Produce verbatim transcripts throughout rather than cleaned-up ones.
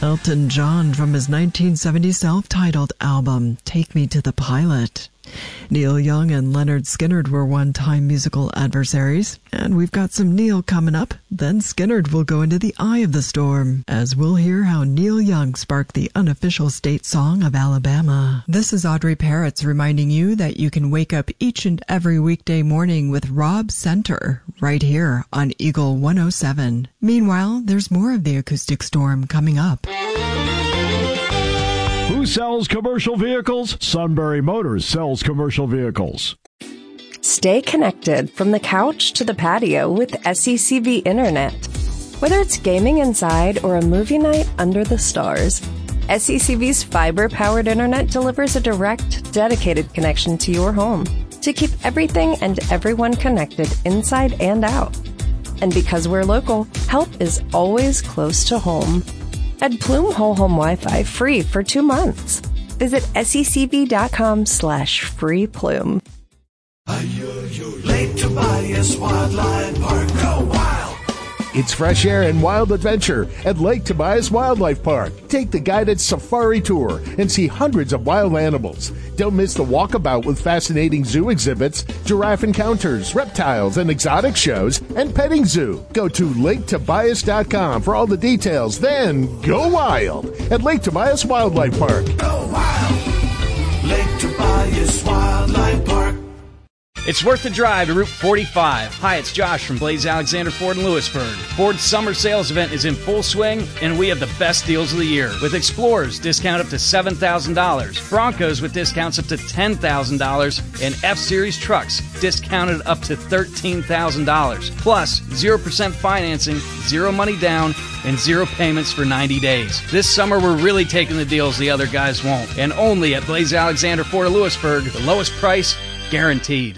Elton John from his nineteen seventy self-titled album, Take Me to the Pilot. Neil Young and Leonard Skinner were one-time musical adversaries, and we've got some Neil coming up. Then Skinner will go into the eye of the storm, as we'll hear how Neil Young sparked the unofficial state song of Alabama. This is Audrey Parrots reminding you that you can wake up each and every weekday morning with Rob Center, right here on Eagle one oh seven. Meanwhile, there's more of the Acoustic Storm coming up. Who sells commercial vehicles? Sunbury Motors sells commercial vehicles. Stay connected from the couch to the patio with S E C V Internet. Whether it's gaming inside or a movie night under the stars, S E C V's fiber-powered internet delivers a direct, dedicated connection to your home to keep everything and everyone connected inside and out. And because we're local, help is always close to home. Add Plume Whole Home Wi-Fi free for two months. Visit secv.com slash free Plume. You're late to Tobias Wildlife Park. Go wild! It's fresh air and wild adventure at Lake Tobias Wildlife Park. Take the guided safari tour and see hundreds of wild animals. Don't miss the walkabout with fascinating zoo exhibits, giraffe encounters, reptiles and exotic shows, and petting zoo. Go to lake tobias dot com for all the details. Then go wild at Lake Tobias Wildlife Park. Go wild! Lake Tobias Wildlife Park. It's worth the drive to Route forty-five. Hi, it's Josh from Blaze Alexander Ford in Lewisburg. Ford's summer sales event is in full swing, and we have the best deals of the year. With Explorers, discount up to seven thousand dollars. Broncos with discounts up to ten thousand dollars. And F-Series trucks, discounted up to thirteen thousand dollars. Plus, zero percent financing, zero money down, and zero payments for ninety days. This summer, we're really taking the deals the other guys won't. And only at Blaze Alexander Ford of Lewisburg, the lowest price guaranteed.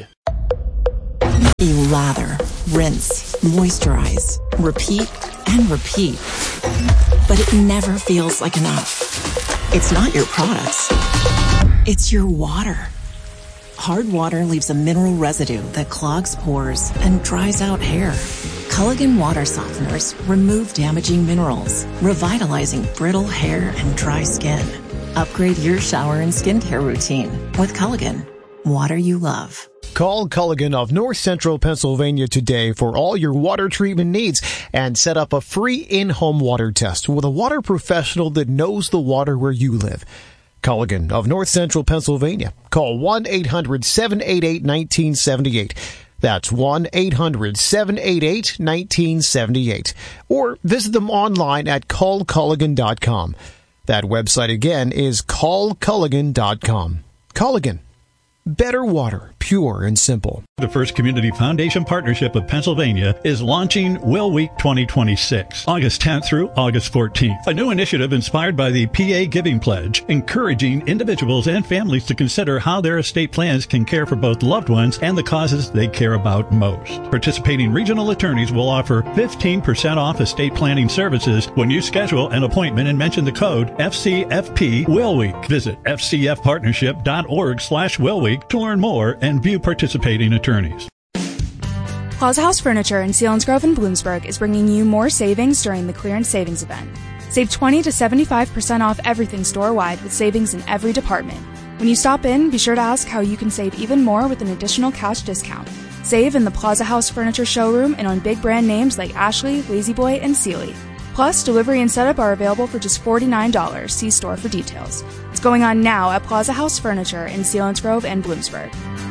You lather, rinse, moisturize, repeat, and repeat. But it never feels like enough. It's not your products. It's your water. Hard water leaves a mineral residue that clogs pores and dries out hair. Culligan water softeners remove damaging minerals, revitalizing brittle hair and dry skin. Upgrade your shower and skincare routine with Culligan. Water you love. Call Culligan of North Central Pennsylvania today for all your water treatment needs and set up a free in-home water test with a water professional that knows the water where you live. Culligan of North Central Pennsylvania. Call one eight hundred seven eight eight one nine seven eight. That's one eight hundred seven eight eight one nine seven eight. Or visit them online at call culligan dot com. That website again is call culligan dot com. Culligan. Better water, pure and simple. The First Community Foundation Partnership of Pennsylvania is launching Will Week twenty twenty-six, August tenth through August fourteenth. A new initiative inspired by the P A Giving Pledge, encouraging individuals and families to consider how their estate plans can care for both loved ones and the causes they care about most. Participating regional attorneys will offer fifteen percent off estate planning services when you schedule an appointment and mention the code F C F P Will Week. Visit f c f partnership dot org slash Will Week to learn more and view participating attorneys. Plaza House Furniture in Selinsgrove and Bloomsburg is bringing you more savings during the clearance savings event. Save twenty to seventy-five percent off everything store-wide with savings in every department. When you stop in, be sure to ask how you can save even more with an additional cash discount. Save in the Plaza House Furniture showroom and on big brand names like Ashley, La-Z-Boy, and Sealy. Plus, delivery and setup are available for just forty-nine dollars. See store for details. It's going on now at Plaza House Furniture in Selinsgrove and Bloomsburg.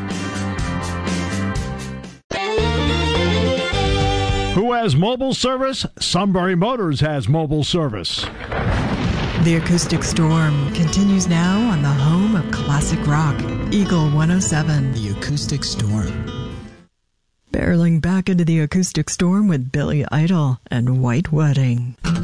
Who has mobile service? Sunbury Motors has mobile service. The Acoustic Storm continues now on the home of classic rock, Eagle one oh seven. The Acoustic Storm. Barreling back into the Acoustic Storm with Billy Idol and White Wedding.